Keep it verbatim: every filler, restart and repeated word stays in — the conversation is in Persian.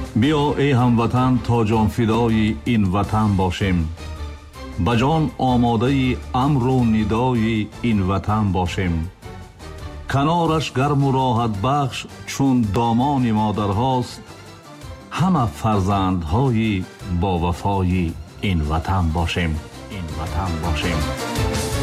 بیا ای هموطن تا جان فدای این وطن باشیم، بجان آماده امر و ندای این وطن باشیم. کنارش گرم و راحت بخش چون دامان مادر هاست، همه فرزندهای با وفای این وطن باشیم، این وطن باشیم.